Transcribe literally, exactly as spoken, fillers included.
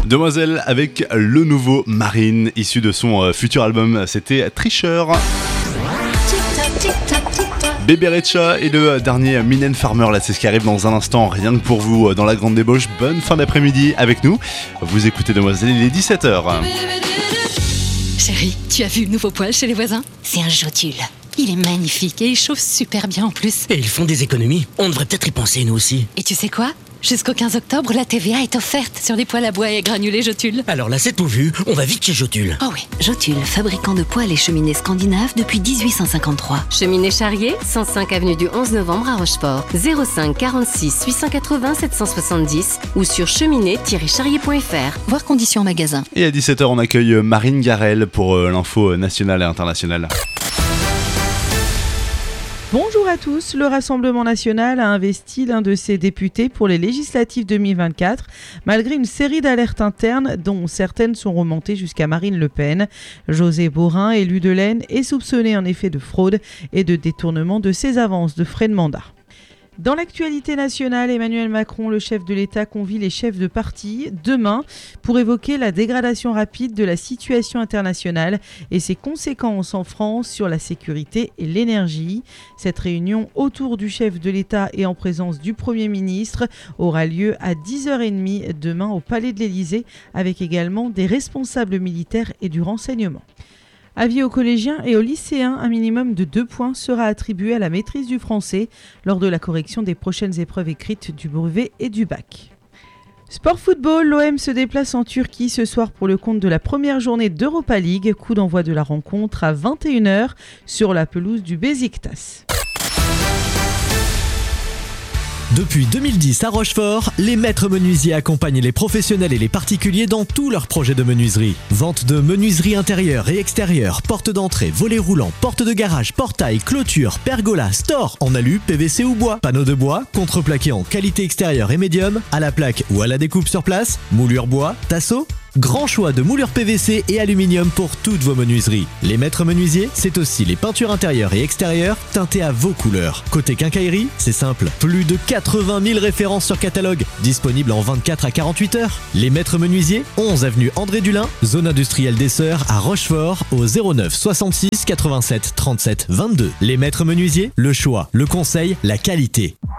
Demoiselle avec le nouveau Marine, issu de son euh, futur album, c'était Tricheur. Bébé Recha et le dernier Mylène Farmer, là c'est ce qui arrive dans un instant, rien que pour vous dans la grande débauche. Bonne fin d'après-midi avec nous, vous écoutez Demoiselle, il est dix-sept heures. Chérie, tu as vu le nouveau poêle chez les voisins ? C'est un Jotule. Il est magnifique et il chauffe super bien en plus. Et ils font des économies, on devrait peut-être y penser nous aussi. Et tu sais quoi ? Jusqu'au quinze octobre, la T V A est offerte sur les poêles à bois et granulés Jotule. Alors là c'est tout vu, on va vite chez Jotule. Oh oui. Jotule, fabricant de poêles et cheminées scandinaves depuis dix-huit cent cinquante-trois. Cheminée Charrier, cent cinq avenue du onze novembre à Rochefort. zéro cinq quarante-six huit cent quatre-vingts sept cent soixante-dix ou sur cheminée tiret charrier point f r. Voir conditions en magasin. Et à dix-sept heures, on accueille Marine Garel pour euh, l'info nationale et internationale. Bonjour à tous, le Rassemblement national a investi l'un de ses députés pour les législatives deux mille vingt-quatre, malgré une série d'alertes internes dont certaines sont remontées jusqu'à Marine Le Pen. José Borin, élu de l'Aisne, est soupçonné en effet de fraude et de détournement de ses avances de frais de mandat. Dans l'actualité nationale, Emmanuel Macron, le chef de l'État, convie les chefs de parti demain pour évoquer la dégradation rapide de la situation internationale et ses conséquences en France sur la sécurité et l'énergie. Cette réunion autour du chef de l'État et en présence du Premier ministre aura lieu à dix heures trente demain au Palais de l'Élysée avec également des responsables militaires et du renseignement. Avis aux collégiens et aux lycéens, un minimum de deux points sera attribué à la maîtrise du français lors de la correction des prochaines épreuves écrites du brevet et du bac. Sport football, l'O M se déplace en Turquie ce soir pour le compte de la première journée d'Europa League. Coup d'envoi de la rencontre à vingt et une heures sur la pelouse du Beşiktaş. Depuis deux mille dix à Rochefort, les maîtres menuisiers accompagnent les professionnels et les particuliers dans tous leurs projets de menuiserie. Vente de menuiserie intérieure et extérieure, porte d'entrée, volets roulants, porte de garage, portail, clôture, pergola, store en alu, P V C ou bois, panneaux de bois, contreplaqué en qualité extérieure et médium, à la plaque ou à la découpe sur place, moulure bois, tasseau. Grand choix de moulures P V C et aluminium pour toutes vos menuiseries. Les maîtres menuisiers, c'est aussi les peintures intérieures et extérieures teintées à vos couleurs. Côté quincaillerie, c'est simple, plus de quatre-vingt mille références sur catalogue, disponibles en vingt-quatre à quarante-huit heures. Les maîtres menuisiers, onze avenue André Dulin, zone industrielle des Sœurs à Rochefort au zéro neuf soixante-six quatre-vingt-sept trente-sept vingt-deux. Les maîtres menuisiers, le choix, le conseil, la qualité.